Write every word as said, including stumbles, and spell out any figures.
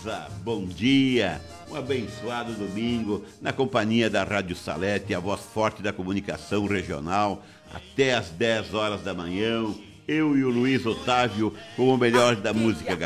Rosa, bom dia, um abençoado domingo na companhia da Rádio Salete, a voz forte da comunicação regional, até às dez horas da manhã, eu e o Luiz Otávio com o melhor da música